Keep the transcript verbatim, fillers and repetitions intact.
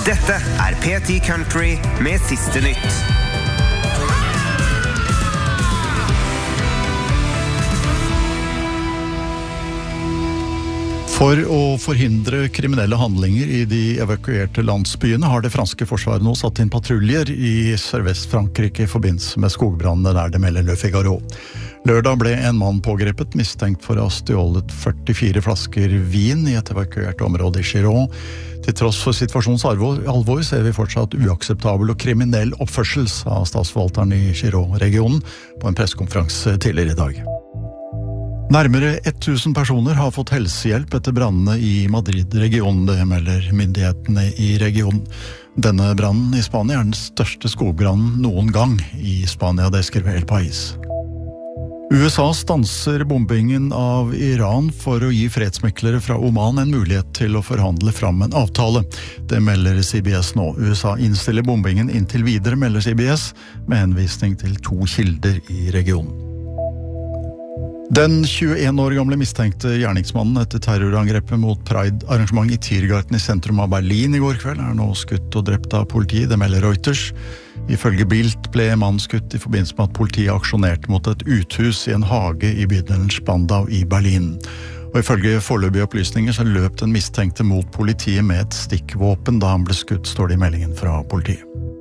Dette er P ti Country med siste nytt. For å forhindre kriminelle handlinger i de evakuerte landsbyene har det franske forsvaret nå satt inn patruljer i Sørvest-Frankrike i forbindelse med skogbrannene der, det melder Le Figaro. Lørdag ble en mann pågrepet, mistenkt for å ha stjålet førtifire flasker vin i et evakuert område i Giron. Til tross for situasjonens alvor ser vi fortsatt uakseptabel og kriminell oppførsel, sa statsforvalteren i Giron-regionen på en pressekonferanse tidligere i dag. Nærmere tusen personer har fått helsehjelp etter brannene i Madrid-regionen, det melder myndighetene i regionen. Denne brannen i Spania er den største skogbrannen noen gang i Spania, det skriver El País. U S A stanser bombingen av Iran for å gi fredsmeklere fra Oman en mulighet til å forhandle fram en avtale. Det melder C B S nå. U S A innstiller bombingen inntil videre, melder C B S, med henvisning til to kilder i regionen. Den tjueen år gamle mistenkte gjerningsmannen etter terrorangrepet mot Pride-arrangement i Tiergarten i sentrum av Berlin i går kveld er nå skutt og drept av politiet, det melder Reuters. Ifølge Bild ble mannen skutt i forbindelse med at politiet aksjonerte mot et uthus i en hage i bydelen Spandau i Berlin. Og ifølge foreløpige opplysninger så løp den mistenkte mot politiet med et stikkvåpen da han ble skutt, står det i meldingen fra politiet.